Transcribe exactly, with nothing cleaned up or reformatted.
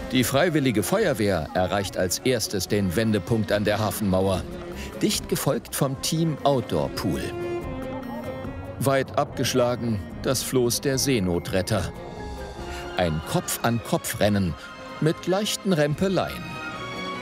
Die Freiwillige Feuerwehr erreicht als erstes den Wendepunkt an der Hafenmauer, dicht gefolgt vom Team Outdoor Pool. Weit abgeschlagen das Floß der Seenotretter. Ein Kopf-an-Kopf-Rennen mit leichten Rempeleien.